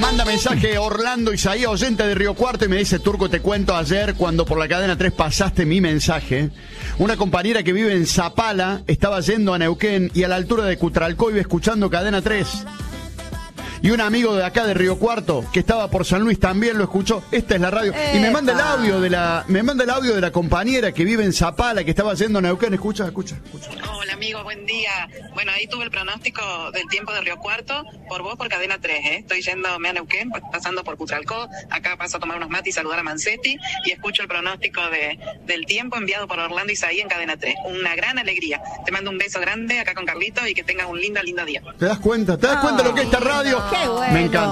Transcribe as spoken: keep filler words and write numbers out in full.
manda mensaje Orlando Isaías, oyente de Río Cuarto, y me dice: Turco, te cuento ayer cuando por la cadena tres pasaste mi mensaje. Una compañera que vive en Zapala estaba yendo a Neuquén y a la altura de Cutralcó iba escuchando cadena tres. Y un amigo de acá de Río Cuarto, que estaba por San Luis, también lo escuchó. Esta es la radio. Epa. Y me manda el audio de la, me manda el audio de la compañera que vive en Zapala, que estaba yendo a Neuquén. Escucha, escucha, escucha. Hola amigo, buen día. Bueno, ahí tuve el pronóstico del tiempo de Río Cuarto, por vos por cadena tres, ¿eh? Estoy yéndome a Neuquén, pasando por Cutralcó, acá paso a tomar unos mates y saludar a Mancetti, y escucho el pronóstico de, del tiempo enviado por Orlando Isaías en cadena tres. Una gran alegría. Te mando un beso grande acá con Carlito y que tengas un lindo, lindo día. ¿Te das cuenta? ¿Te das cuenta Oh, lo que es esta radio? qué bueno. Me encanta.